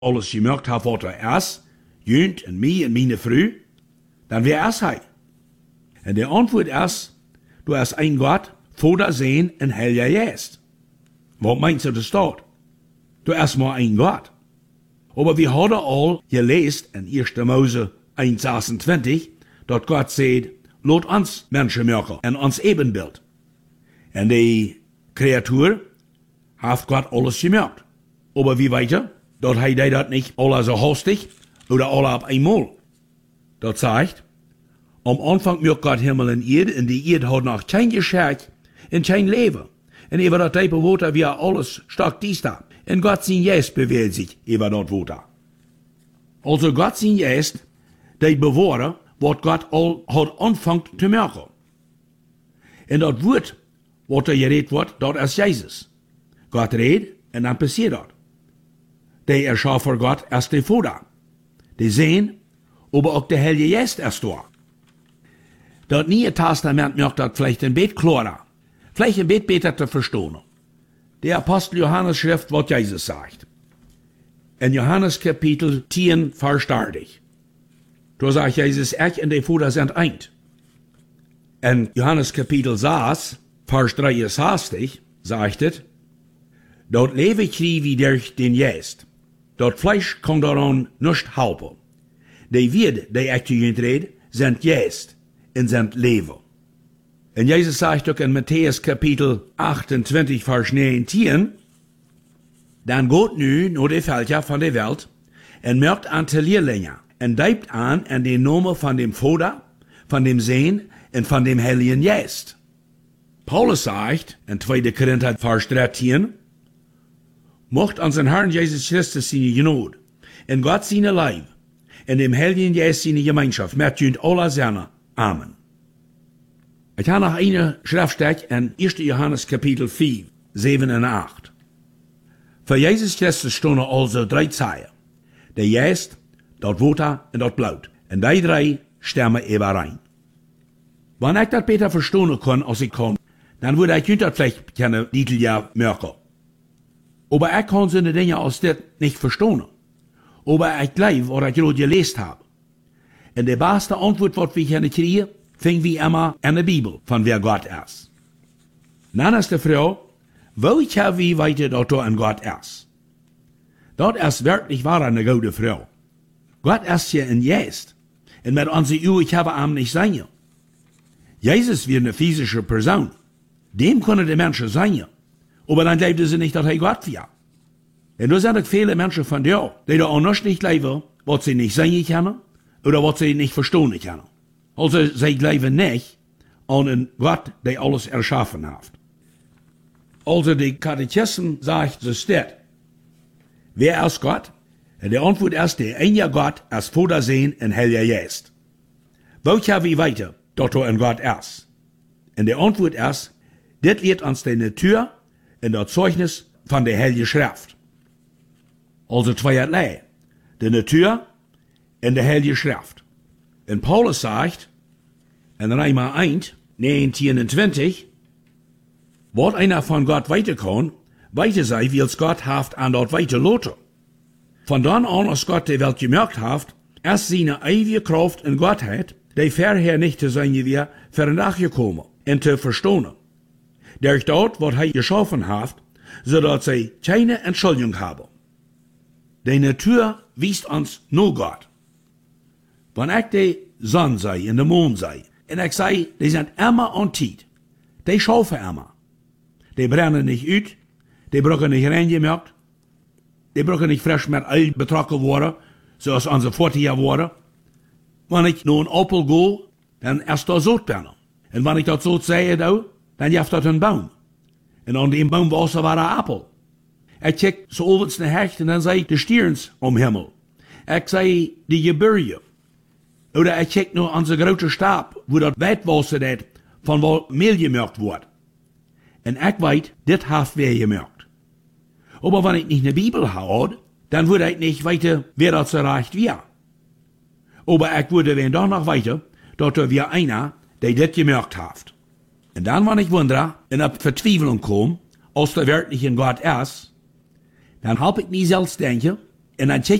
alles gemerkt hat, was erst, jönt en mij en meine Frau, dann wär erst hei. Und die Antwort ist, du hast ein Gott, Vater, Sohn und Heiliger Geist. Was meinst du, das steht? Du hast mal ein Gott. Aber wir haben all gelesen in 1. Mose 1,26, dass Gott sagt, lot uns Menschen machen, in uns Ebenbild. Und die Kreatur hat Gott alles gemerkt. Aber wie weiter? Dort hat er das nicht alle so hastig oder alle auf einmal. Das zeigt, am Anfang merkt Gott Himmel und Erde, und die Erde hat noch kein Geschenk und kein Leben. Und über das Type Water wie alles stark dies da. Und Gott sein Geist bewegt sich über das Water. Also Gott sein Geist, die bewahren, was Gott all hat anfangen zu merken. Und das Wort, was da geredet wird, das ist Jesus. Gott redet, und dann passiert das. Die Erschaffer Gott ist der Vater. Die sehen, aber auch der Heilige Geist ist da. Das Neue Testament macht das vielleicht ein bisschen klarer. Vielleicht ein bisschen besser zu verstehen. Der Apostel Johannes schrift, was Jesus sagt. In Johannes Kapitel 10, Vers 30. Da sagt Jesus, ich und der Vater sind eins. In Johannes Kapitel 6, Vers 63, sagt es, dort lebe ich wie durch den Geist. Dort Fleisch kann daran nicht helfen. Die Werte, die ich zu ihnen rede, sind Geist und sind Leben. Und Jesus sagt auch in Matthäus Kapitel 28, Vers 19, dann geht nu nur die Völker von der Welt und merkt an die Lehrlinge und bleibt an den Namen von dem Vater, von dem Sohn und von dem Heiligen Geist. Paulus sagt in 2. Korinther, Vers 13, mocht unseren Herrn Jesus Christus seine Gnade, in Gott seine Leib, in dem Heiligen Geist seine Gemeinschaft, mit jünd aller seiner. Amen. Ich habe noch eine Schriftstelle in 1. Johannes Kapitel 4, 7 und 8. Für Jesus Christus stehen also 3 Zeichen. Der Geist, das Wasser und das Blut. Und die 3 stimmen überein. Wenn ich das besser verstehen kann, als ich kann, dann würde ich das vielleicht keine Titel ja merken. Aber ich kann so eine Dinge als das nicht verstehen. Aber ich glaube, was ich gerade gelesen habe. Und die beste Antwort, was wir hier kriegen, fing wie immer in der Bibel, von wer Gott ist. Dann ist die Frau, welcher wie weiter dort an Gott ist. Dort ist wirklich wahr eine gute Frau. Gott ist hier in Geist. Und mit unseren Augen ich habe ihm nicht sein. Jesus wie eine physische Person. Dem können die Menschen sein. Aber dann glaubten sie nicht, dass er Gott war. Und da sind viele Menschen von dir, die da auch noch nicht glauben, was sie nicht sein können oder was sie nicht verstehen können. Also sie glauben nicht an einen Gott, der alles erschaffen hat. Also die Katechisten sagt, so steht, wer ist Gott? Und die Antwort ist, der eine Gott ist Vater, Sohn und Heiliger Geist. Welcher wie weiter, dort ein Gott ist? Und die Antwort ist, das lehrt uns die Natur und das Zeugnis von der Heiligen Schrift. Also zweierlei, die Natur und die Heilige Schrift. Und Paulus sagt, in Römer 1, 19 und 20, was einer von Gott weiter kann, weiter sei, wie es Gott haft an dort weiter lote. Von dann an, als Gott die Welt gemerkt haft, erst seine ewige Kraft und Gottheit, die vorher nicht zu sein gewesen, für nachgekommen und zu verstehen. Durch dort, was er geschaffen haft, so dass sie keine Entschuldigung haben. Die Natur wiest uns nur Gott. Wenn ich die Sonne sei und der Mond sei, und ich sei, die sind immer an Zeit, die schaufen immer. Die brennen nicht ut, die brauchen nicht reingemerkt, die brauchen nicht frisch mit Öl betrocken worden, so als unsere 40er worden. Wenn ich nur ein Apfel gehe, dann ist da Sodbirne. Und wenn ich das so sehe, dann jaft das ein Baum. Und an dem Baumwasser war ein Apfel. Ich check so ovens naar Hecht und dann sei ich die Stirns am Himmel. Ich sei die Gebirge. Oder ich check nur an so große Stab, wo das Weitwasser das von wo Mehl gemerkt wird. Und ich weiß, das hat wer gemerkt. Aber wenn ich nicht eine Bibel habe, dann würde ich nicht weiter, wer das erreicht wir. Aber ich würde wenn doch noch weiter, dass da wir einer, der das gemerkt hat. Und dann, wenn ich wundere, in eine Verzweiflung komme, aus der wirklichen Gott ist, dann hab ich mir selbst denken, En dan